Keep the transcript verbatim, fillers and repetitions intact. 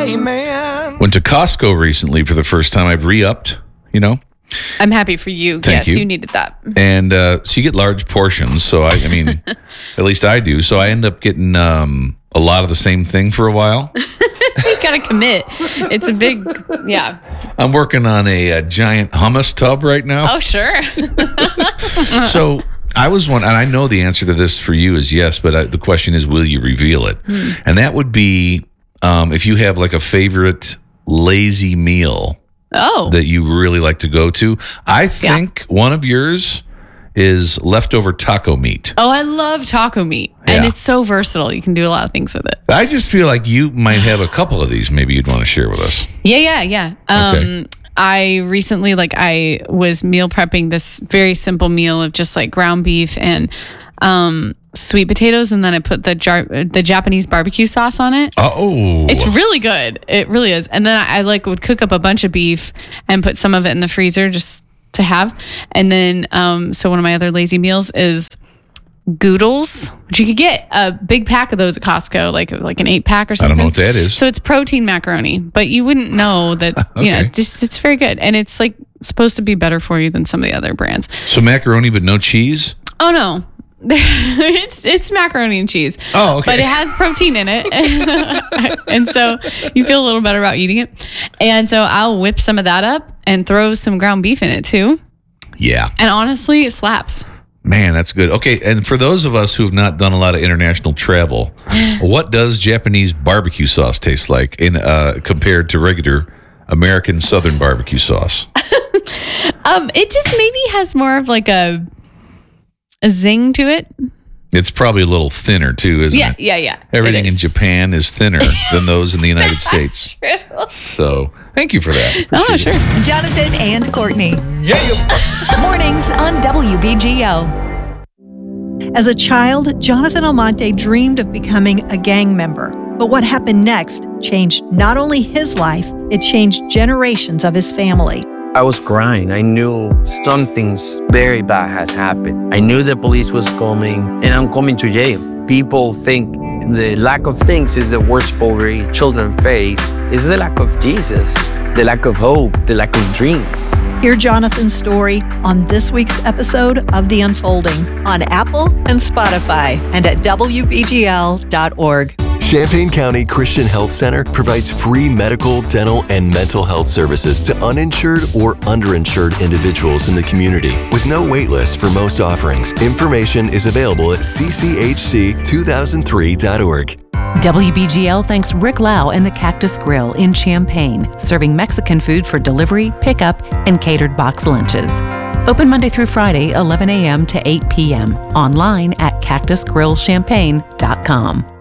Amen. Went to Costco recently for the first time. I've re-upped, you know. I'm happy for you. Thank yes, you. you needed that. And uh, so you get large portions. So, I, I mean, at least I do. So I end up getting um, a lot of the same thing for a while. You got to commit. It's a big, yeah. I'm working on a, a giant hummus tub right now. Oh, sure. So I was one, and I know the answer to this for you is yes, but I, the question is, will you reveal it? Hmm. And that would be um, if you have like a favorite lazy meal Oh. that you really like to go to. I think yeah. one of yours is leftover taco meat. Oh, I love taco meat. Yeah. And it's so versatile. You can do a lot of things with it. I just feel like you might have a couple of these maybe you'd want to share with us. Yeah, yeah, yeah. Um, Okay. I recently, like, I was meal prepping this very simple meal of just like ground beef and um, sweet potatoes, and then I put the jar- the Japanese barbecue sauce on it. Oh, It's really good. It really is. And then I, I like would cook up a bunch of beef and put some of it in the freezer just to have. And then, um, so one of my other lazy meals is Goodles, which you could get a big pack of those at Costco, like like an eight pack or I something. don't know what that is. So it's protein macaroni, but you wouldn't know that. Okay. You know, just it's very good, and it's like supposed to be better for you than some of the other brands. So macaroni but no cheese? Oh no. it's it's macaroni and cheese. Oh, okay. But it has protein in it. And so you feel a little better about eating it. And so I'll whip some of that up and throw some ground beef in it too. Yeah. And honestly, it slaps. Man, that's good. Okay, and for those of us who have not done a lot of international travel, what does Japanese barbecue sauce taste like in uh, compared to regular American Southern barbecue sauce? Um, it just maybe has more of like a a zing to it. It's probably a little thinner too, isn't Yeah, it? yeah, yeah. Everything It in is. Japan is thinner than those in the United States. True. So, thank you for that. Oh, Appreciate sure. it. Jonathan and Courtney. Yeah. Mornings on W B G L. As a child, Jonathan Almonte dreamed of becoming a gang member. But what happened next changed not only his life, it changed generations of his family. I was crying. I knew something's very bad has happened. I knew the police was coming and I'm coming to jail. People think the lack of things is the worst poverty children face. It's the lack of Jesus, the lack of hope, the lack of dreams. Hear Jonathan's story on this week's episode of The Unfolding on Apple and Spotify and at W B G L dot org. Champaign County Christian Health Center provides free medical, dental, and mental health services to uninsured or underinsured individuals in the community with no wait list for most offerings. Information is available at c c h c two thousand three dot org. W B G L thanks Rick Lau and the Cactus Grill in Champaign, serving Mexican food for delivery, pickup, and catered box lunches. Open Monday through Friday, eleven a.m. to eight p.m. Online at cactus grill champaign dot com.